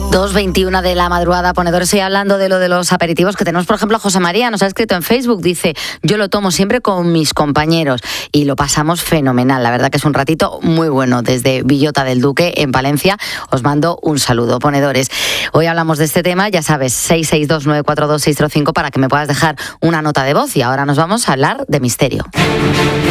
2:21 de la madrugada, ponedores. Estoy hablando de lo de los aperitivos que tenemos. Por ejemplo, José María nos ha escrito en Facebook, dice: yo lo tomo siempre con mis compañeros y lo pasamos fenomenal. La verdad que es un ratito muy bueno. Desde Villota del Duque, en Palencia, os mando un saludo, ponedores. Hoy hablamos de este tema, ya sabes, 662-942-605 para que me puedas dejar una nota de voz. Y ahora nos vamos a hablar de misterio.